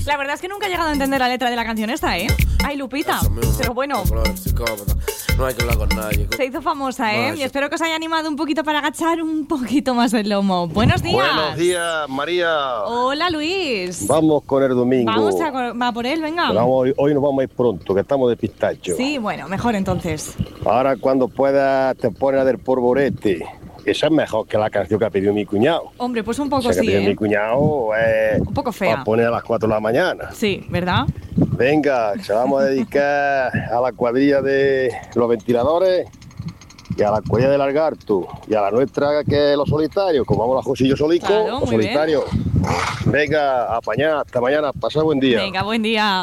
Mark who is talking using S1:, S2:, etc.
S1: La verdad es que nunca he llegado a entender la letra de la canción esta, ¿eh? Ay, Lupita. Pero bueno,
S2: No hay que hablar con nadie.
S1: se hizo famosa, ¿eh?
S2: No,
S1: Y espero que os haya animado un poquito para agachar un poquito más el lomo. Buenos días.
S3: Buenos días, María.
S1: Hola, Luis.
S3: Vamos con el domingo.
S1: Va por él, venga.
S3: Pero hoy nos vamos a ir pronto, que estamos de pistacho.
S1: Sí, bueno, mejor entonces.
S3: Ahora cuando puedas te pones a del polvorete. Esa es mejor que la canción que ha pedido mi cuñado.
S1: Hombre, pues un poco
S3: Esa que
S1: sí,
S3: ha pedido
S1: ¿eh?
S3: mi cuñado es
S1: Un poco fea.
S3: para poner a las 4 de la mañana.
S1: Sí, ¿verdad?
S3: Venga, se la vamos a dedicar a la cuadrilla de los ventiladores y a la cuadrilla del lagarto y a la nuestra que es los solitarios, como vamos a Josillo Solico,
S1: Claro,
S3: los
S1: muy bien.
S3: solitarios. Venga, apañad, hasta mañana, pasad buen día.
S1: Venga, buen día.